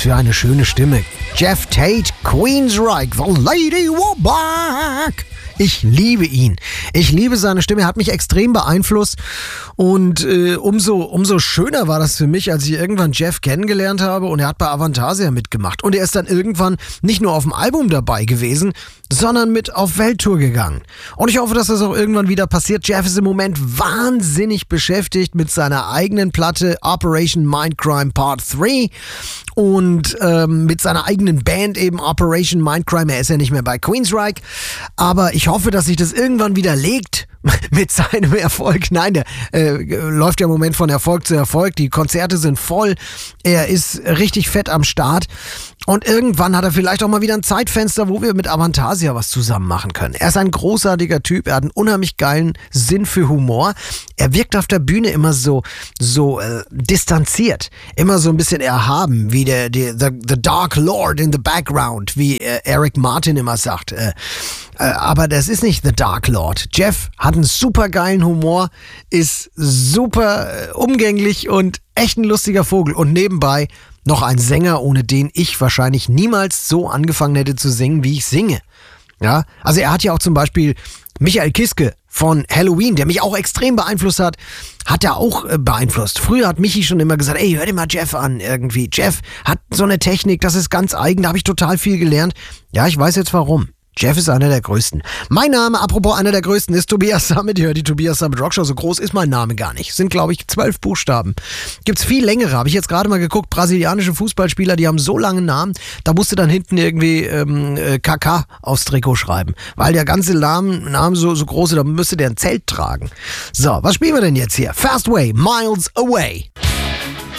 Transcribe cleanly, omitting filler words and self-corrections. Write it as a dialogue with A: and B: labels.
A: für eine schöne Stimme. Jeff Tate, Queensryche, The Lady Will Back. Ich liebe ihn. Ich liebe seine Stimme. Er hat mich extrem beeinflusst. Und umso schöner war das für mich, als ich irgendwann Jeff kennengelernt habe. Und er hat bei Avantasia mitgemacht. Und er ist dann irgendwann nicht nur auf dem Album dabei gewesen, sondern mit auf Welttour gegangen. Und ich hoffe, dass das auch irgendwann wieder passiert. Jeff ist im Moment wahnsinnig beschäftigt mit seiner eigenen Platte Operation Mindcrime Part 3 und mit seiner eigenen Band eben Operation Mindcrime. Er ist ja nicht mehr bei Queensryche, aber ich hoffe, dass sich das irgendwann wieder legt mit seinem Erfolg. Nein, der läuft ja im Moment von Erfolg zu Erfolg. Die Konzerte sind voll. Er ist richtig fett am Start. Und irgendwann hat er vielleicht auch mal wieder ein Zeitfenster, wo wir mit Avantasia was zusammen machen können. Er ist ein großartiger Typ. Er hat einen unheimlich geilen Sinn für Humor. Er wirkt auf der Bühne immer so distanziert. Immer so ein bisschen erhaben, wie the Dark Lord in the background, wie Eric Martin immer sagt. Aber das ist nicht The Dark Lord. Jeff hat einen super geilen Humor, ist super umgänglich und echt ein lustiger Vogel. Und nebenbei noch ein Sänger, ohne den ich wahrscheinlich niemals so angefangen hätte zu singen, wie ich singe. Ja, also er hat ja auch zum Beispiel Michael Kiske von Halloween, der mich auch extrem beeinflusst hat, hat er auch beeinflusst. Früher hat Michi schon immer gesagt, ey, hör dir mal Jeff an irgendwie. Jeff hat so eine Technik, das ist ganz eigen, da habe ich total viel gelernt. Ja, ich weiß jetzt warum. Jeff ist einer der Größten. Mein Name, apropos einer der Größten, ist Tobias Sammet. Ihr hört die Tobias Sammet Rockshow. So groß ist mein Name gar nicht. Sind, glaube ich, 12 Buchstaben. Gibt's viel längere. Habe ich jetzt gerade mal geguckt. Brasilianische Fußballspieler, die haben so lange Namen. Da musst du dann hinten irgendwie KK aufs Trikot schreiben. Weil der ganze Name so groß ist, da müsste der ein Zelt tragen. So, was spielen wir denn jetzt hier? Fast Way, Miles Away.